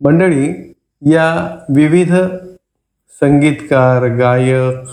मंडळी, या विविध संगीतकार, गायक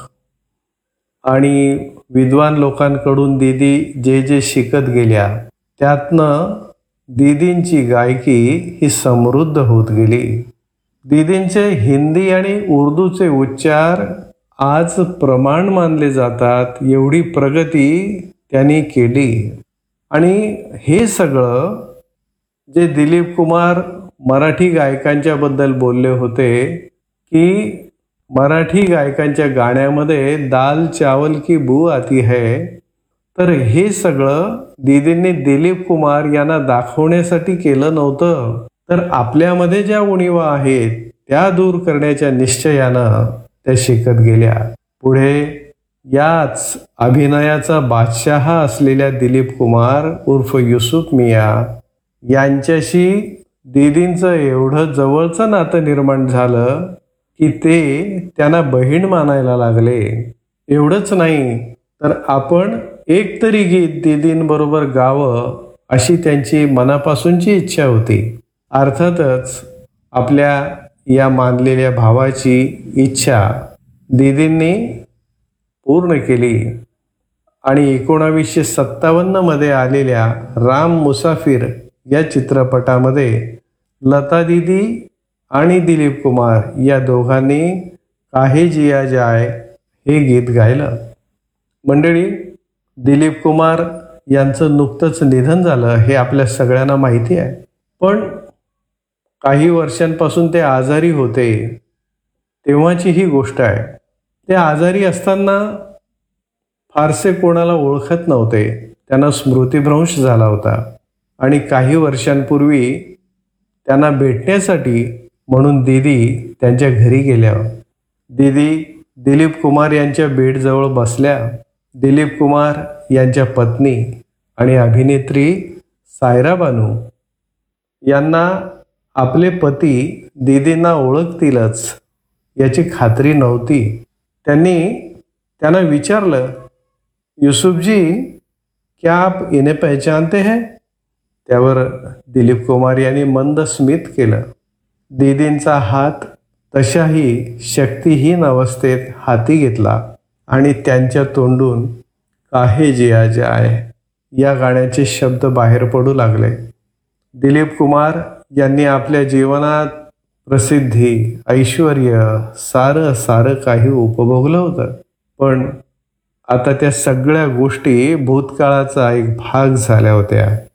आणि विद्वान लोकांकडून दीदी जे जे शिकत गेल्या त्यातनं दीदींची गायकी ही समृद्ध होत गेली. दीदींचे हिंदी आणि उर्दूचे उच्चार आज प्रमाण मानले जातात, एवढी प्रगती त्यांनी केली. आणि हे सगळं जे दिलीप कुमार मराठी गायकांच्या बद्दल बोलले होते की मराठी गायकांच्या गाण्यामध्ये दाल चावल की बू आती है, तर हे सगळं दीदींनी दिलीप कुमार यांना दाखवण्यासाठी केलं नव्हतं, तर आपल्यामध्ये ज्या उणिवा आहेत त्या दूर करण्याच्या निश्चयानं त्या शिकत गेल्या. पुढे याच अभिनयाचा बादशाह असलेल्या दिलीप कुमार उर्फ युसुफ मियाँ यांच्याशी दीदींचं एवढं जवळचं नातं निर्माण झालं की ते त्यांना बहीण मानायला लागले. एवढंच नाही तर आपण एक तरी गीत दीदींबरोबर गावं अशी त्यांची मनापासूनची इच्छा होती. अर्थातच आपल्या या मानलेल्या भावाची इच्छा दीदींनी पूर्ण केली आणि 1957 मध्ये आलेल्या राम मुसाफिर या चित्रपटामध्ये लता दीदी आणि दिलीप कुमार या दोघांनी काहे जिया जाय हे गीत गायलं. मंडळी, दिलीप कुमार यांचं नुकतंच निधन झालं हे आपल्या सगळ्यांना माहिती आहे. पण काही वर्षांपासून ते आजारी होते, तेव्हाची ही गोष्ट आहे. ते आजारी असताना फारसे कोणाला ओळखत नव्हते, त्यांना स्मृतिभ्रंश झाला होता आणि काही वर्षांपूर्वी त्यांना भेटण्यासाठी म्हणून दीदी त्यांच्या घरी गेल्या. दीदी दिलीप कुमार यांच्या बेडजवळ बसल्या. दिलीप कुमार यांच्या पत्नी आणि अभिनेत्री सायरा बानू यांना आपले पती दीदींना ओळखतीलच याची खात्री नव्हती. त्यांना विचारलं, युसुफ जी, क्या आप इन्हें पहचानते हैं? त्यावर दिलीप कुमार यांनी मंद स्मित केलं. दीदींचा हात तशाही शक्तिहीन अवस्थेत हाती घेतला आणि त्यांच्या तोंडून काहे जिया जाय या गाण्याचे शब्द बाहेर पडू लागले. दिलीप कुमार यांनी आपल्या जीवनात प्रसिद्धी, ऐश्वर्य सारं सारं काही उपभोगलं होतं, पण आता त्या सगळ्या गोष्टी भूतकाळाचा एक भाग झाल्या होत्या.